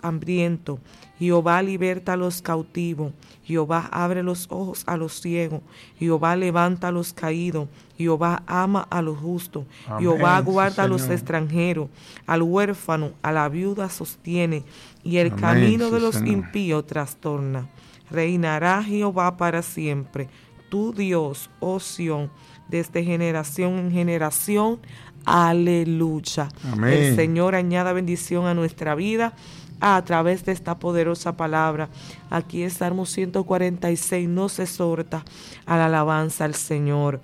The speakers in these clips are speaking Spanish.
hambrientos. Jehová liberta a los cautivos. Jehová abre los ojos a los ciegos. Jehová levanta a los caídos. Jehová ama a los justos. Amén. Jehová guarda a los extranjeros. Al huérfano, a la viuda sostiene. Y el camino de los impíos trastorna. Reinará Jehová para siempre. Tu Dios, oh Sión, desde generación en generación. Aleluya. Amén. El Señor añada bendición a nuestra vida a través de esta poderosa palabra. Aquí el Salmo 146 nos exhorta a la alabanza al Señor.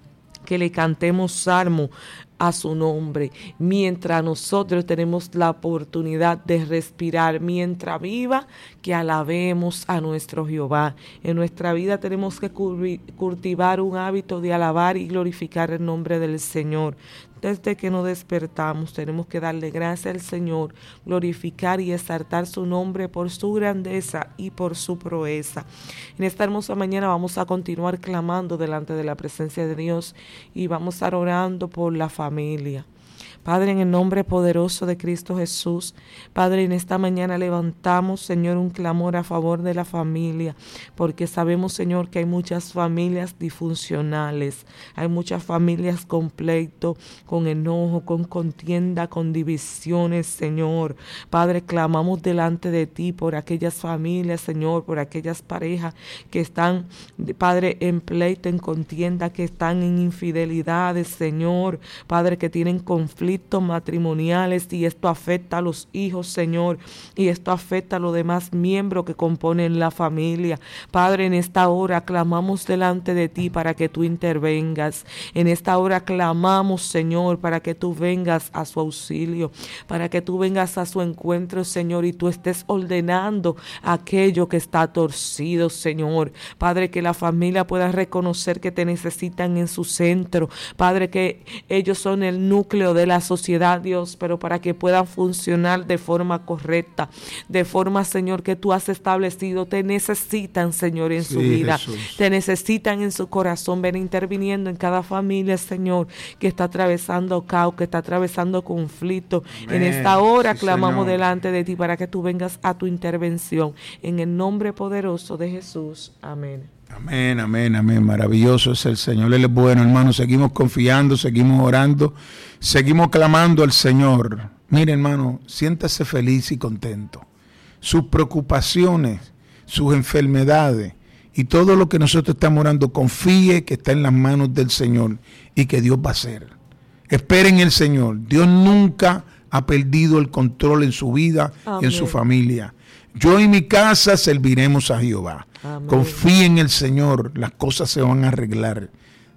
Que le cantemos salmo a su nombre, mientras nosotros tenemos la oportunidad de respirar, mientras viva, que alabemos a nuestro Jehová. En nuestra vida tenemos que cultivar un hábito de alabar y glorificar el nombre del Señor. Desde que nos despertamos tenemos que darle gracias al Señor, glorificar y exaltar su nombre por su grandeza y por su proeza. En esta hermosa mañana vamos a continuar clamando delante de la presencia de Dios y vamos a estar orando por la familia. Padre, en el nombre poderoso de Cristo Jesús, Padre, en esta mañana levantamos, Señor, un clamor a favor de la familia, porque sabemos, Señor, que hay muchas familias disfuncionales, hay muchas familias con pleito, con enojo, con contienda, con divisiones, Señor. Padre, clamamos delante de ti por aquellas familias, Señor, por aquellas parejas que están, Padre, en pleito, en contienda, que están en infidelidades, Señor. Padre, que tienen conflictos matrimoniales, y esto afecta a los hijos, Señor, y esto afecta a los demás miembros que componen la familia. Padre, en esta hora clamamos delante de ti para que tú intervengas. En esta hora clamamos, Señor, para que tú vengas a su auxilio, para que tú vengas a su encuentro, Señor, y tú estés ordenando aquello que está torcido, Señor. Padre, que la familia pueda reconocer que te necesitan en su centro. Padre, que ellos son el núcleo de la sociedad, Dios, pero para que puedan funcionar de forma correcta, de forma, Señor, que tú has establecido. Te necesitan, Señor, en su vida. Jesús. Te necesitan en su corazón. Ven interviniendo en cada familia, Señor, que está atravesando caos, que está atravesando conflicto. Amén. En esta hora clamamos, Señor, delante de ti para que tú vengas a tu intervención. En el nombre poderoso de Jesús. Amén. Amén, amén, amén. Maravilloso es el Señor. Él es bueno, hermano. Seguimos confiando, seguimos orando, seguimos clamando al Señor. Mire, hermano, siéntase feliz y contento. Sus preocupaciones, sus enfermedades y todo lo que nosotros estamos orando, confíe que está en las manos del Señor y que Dios va a hacer. Espere en el Señor. Dios nunca ha perdido el control en su vida. Amén. Y en su familia. Yo y mi casa serviremos a Jehová. Amén. Confíe en el Señor, las cosas se van a arreglar.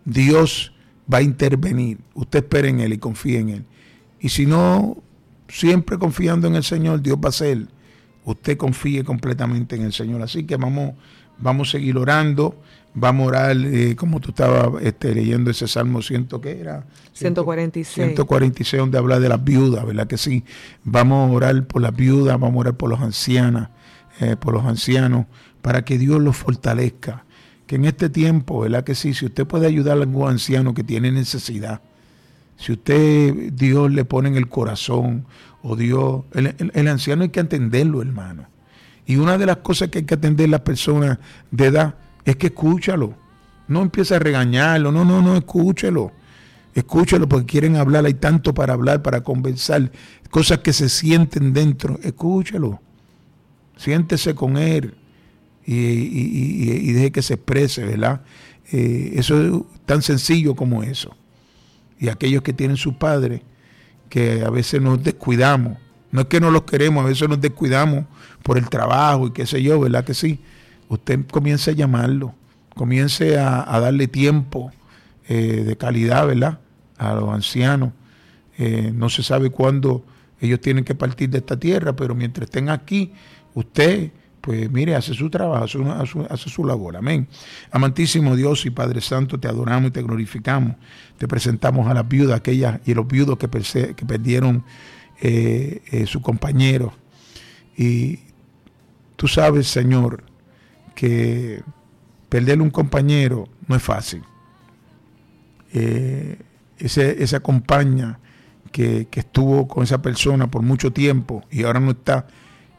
Dios va a intervenir. Usted espere en Él y confíe en Él. Y si no, siempre confiando en el Señor, Dios va a hacer. Usted confíe completamente en el Señor. Así que vamos a seguir orando. Vamos a orar, como tú estabas leyendo ese Salmo 146, donde habla de las viudas, ¿verdad que sí? Vamos a orar por las viudas, vamos a orar por los ancianos, para que Dios los fortalezca. Que en este tiempo, ¿verdad que sí? Si usted puede ayudar a algún anciano que tiene necesidad, si Dios le pone en el corazón, o Dios, el anciano hay que atenderlo, hermano. Y una de las cosas que hay que atender a las personas de edad es que escúchalo. No empiece a regañarlo, no, escúchalo. Escúchalo porque quieren hablar, hay tanto para hablar, para conversar, cosas que se sienten dentro. Escúchalo. Siéntese con él y deje que se exprese, ¿verdad? Eso es tan sencillo como eso. Y aquellos que tienen sus padres, que a veces nos descuidamos, no es que no los queremos, a veces nos descuidamos por el trabajo y qué sé yo, ¿verdad que sí? Usted comience a llamarlo, comience a darle tiempo de calidad, ¿verdad? A los ancianos. No se sabe cuándo ellos tienen que partir de esta tierra, pero mientras estén aquí, usted, pues mire, hace su trabajo, hace su labor. Amén. Amantísimo Dios y Padre Santo, te adoramos y te glorificamos. Te presentamos a las viudas, aquellas y los viudos que perdieron su compañero. Y tú sabes, Señor, que perderle un compañero no es fácil. Esa compañía que estuvo con esa persona por mucho tiempo y ahora no está,